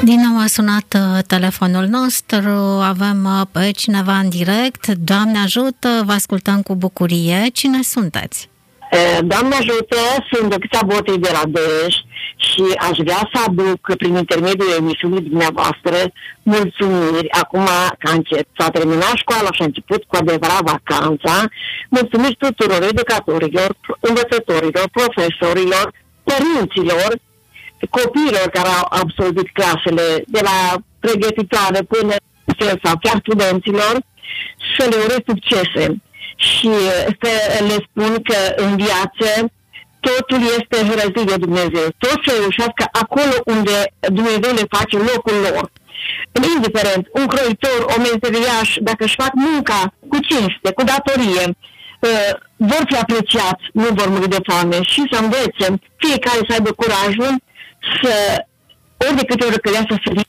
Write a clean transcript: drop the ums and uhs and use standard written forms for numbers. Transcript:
Din nou a sunat telefonul nostru, avem pe cineva în direct. Doamne ajută, vă ascultăm cu bucurie. Cine sunteți? Doamne ajută, sunt Dăcuța Botei de la Dăj și aș vrea să aduc prin intermediul emisiunii dumneavoastră mulțumiri. Acum că s-a terminat școala și a început cu adevărat vacanța, mulțumiri tuturor educatorilor, învățătorilor, profesorilor, părinților, copiilor care au absolvit clasele de la pregătitoare până sau chiar studenților, să le urez succese. Și să le spun că în viață totul este hărăzit de Dumnezeu. Tot să reușească acolo unde Dumnezeu le face locul lor. Indiferent, un croitor, o meseriaș, dacă își fac munca cu cinste, cu datorie, vor fi apreciați, nu vor muri de foame și să învețe fiecare să aibă curajul să, ori de câte ori cădea să se